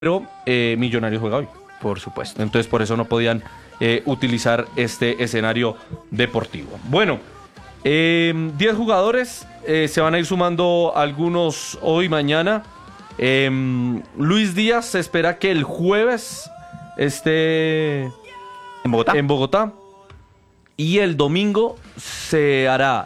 pero Millonarios juega hoy. Por supuesto. Entonces por eso no podían utilizar este escenario deportivo. Bueno, 10 jugadores, se van a ir sumando algunos hoy, mañana. Luis Díaz se espera que el jueves esté en Bogotá. Y el domingo se hará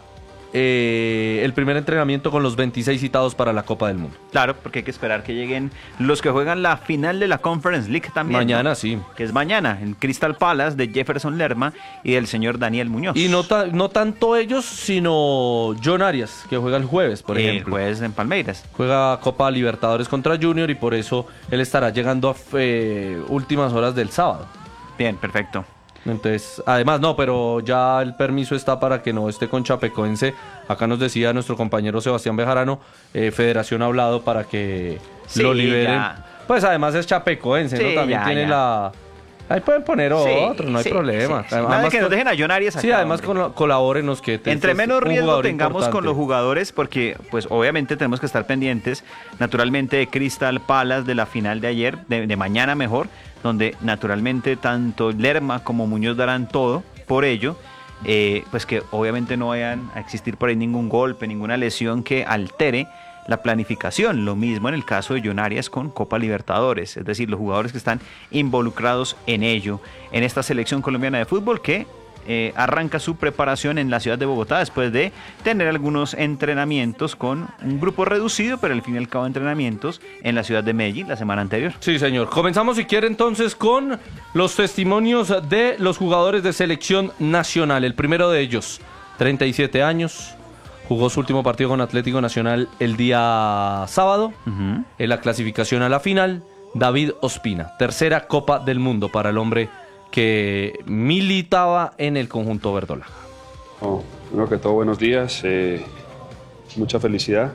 el primer entrenamiento con los 26 citados para la Copa del Mundo. Claro, porque hay que esperar que lleguen los que juegan la final de la Conference League también. Mañana, ¿no? sí. Que es mañana, en Crystal Palace de Jefferson Lerma y del señor Daniel Muñoz. Y no tanto ellos, sino John Arias, que juega el jueves, por ejemplo. El jueves en Palmeiras. Juega Copa Libertadores contra Junior y por eso él estará llegando a últimas horas del sábado. Bien, perfecto. Entonces, además no, pero ya el permiso está para que no esté con Chapecoense. Acá nos decía nuestro compañero Sebastián Bejarano, Federación ha hablado para que lo liberen. Ya. Pues además es Chapecoense, ¿no? También tiene la... Ahí pueden poner otro, no hay problema. Sí. Además que nos dejen a John Arias acá. Sí, además colabórenos que... Entre menos riesgo tengamos con los jugadores, porque pues obviamente tenemos que estar pendientes, naturalmente, de Crystal Palace, de la final de ayer, de mañana mejor, donde naturalmente tanto Lerma como Muñoz darán todo por ello, pues que obviamente no vayan a existir por ahí ningún golpe, ninguna lesión que altere la planificación. Lo mismo en el caso de John Arias con Copa Libertadores, es decir, los jugadores que están involucrados en ello, en esta selección colombiana de fútbol que arranca su preparación en la ciudad de Bogotá después de tener algunos entrenamientos con un grupo reducido, pero al fin y al cabo entrenamientos en la ciudad de Medellín la semana anterior. Sí, señor. Comenzamos, si quiere, entonces con los testimonios de los jugadores de selección nacional. El primero de ellos, 37 años, jugó su último partido con Atlético Nacional el día sábado, en la clasificación a la final. David Ospina, tercera Copa del Mundo para el hombre que militaba en el conjunto verdolaga. Primero que todo, buenos días, mucha felicidad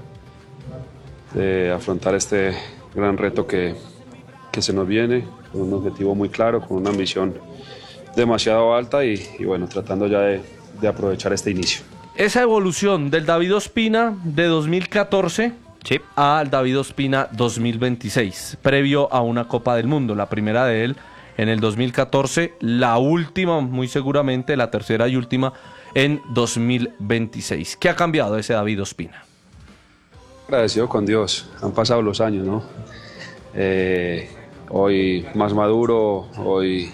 de afrontar este gran reto que se nos viene, con un objetivo muy claro, con una ambición demasiado alta y bueno, tratando ya de aprovechar este inicio. Esa evolución del David Ospina de 2014 al David Ospina 2026, previo a una Copa del Mundo, la primera de él en el 2014, la última, muy seguramente, la tercera y última en 2026. ¿Qué ha cambiado ese David Ospina? Agradecido con Dios, han pasado los años, ¿no? Hoy más maduro, hoy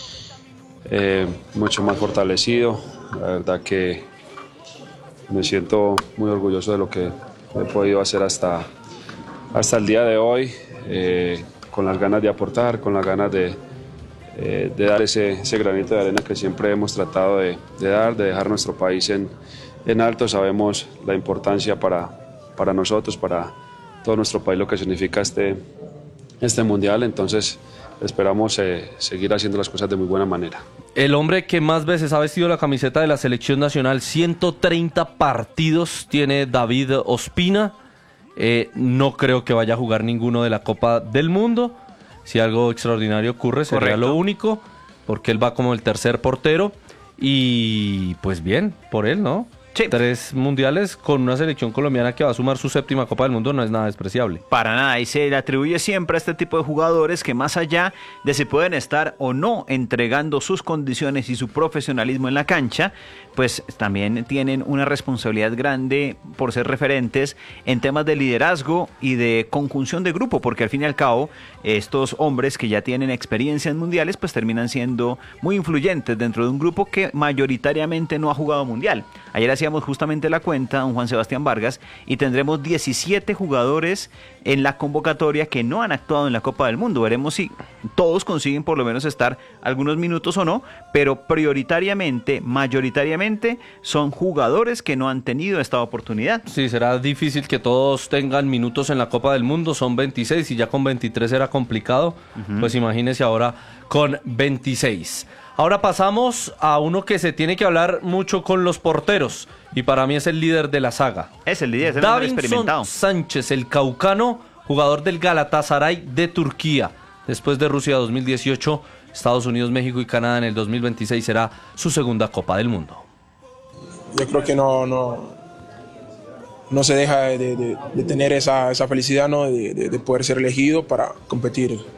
mucho más fortalecido. La verdad que me siento muy orgulloso de lo que he podido hacer hasta el día de hoy, con las ganas de aportar, con las ganas de dar ese granito de arena que siempre hemos tratado de dejar nuestro país en alto. Sabemos la importancia para nosotros, para todo nuestro país, lo que significa este mundial, entonces esperamos seguir haciendo las cosas de muy buena manera. El hombre que más veces ha vestido la camiseta de la selección nacional, 130 partidos tiene David Ospina. No creo que vaya a jugar ninguno de la Copa del Mundo. Si algo extraordinario ocurre, sería lo único, porque él va como el tercer portero. Y pues bien, por él, ¿no? Sí. 3 mundiales con una selección colombiana que va a sumar su 7ª Copa del Mundo no es nada despreciable. Para nada, y se le atribuye siempre a este tipo de jugadores que más allá de si pueden estar o no entregando sus condiciones y su profesionalismo en la cancha, pues también tienen una responsabilidad grande por ser referentes en temas de liderazgo y de conjunción de grupo, porque al fin y al cabo estos hombres que ya tienen experiencia en mundiales pues terminan siendo muy influyentes dentro de un grupo que mayoritariamente no ha jugado mundial. Ayer hacíamos justamente la cuenta, don Juan Sebastián Vargas, y tendremos 17 jugadores en la convocatoria que no han actuado en la Copa del Mundo. Veremos si todos consiguen por lo menos estar algunos minutos o no, pero prioritariamente, mayoritariamente, son jugadores que no han tenido esta oportunidad. Sí, será difícil que todos tengan minutos en la Copa del Mundo, son 26 y ya con 23 era complicado, pues imagínese ahora con 26. Ahora pasamos a uno que se tiene que hablar mucho con los porteros y para mí es el líder de la saga. Es el líder, es el hombre experimentado. Davinson Sánchez, el caucano, jugador del Galatasaray de Turquía. Después de Rusia 2018, Estados Unidos, México y Canadá en el 2026 será su segunda Copa del Mundo. Yo creo que no no se deja de tener esa felicidad, ¿no? de poder ser elegido para competir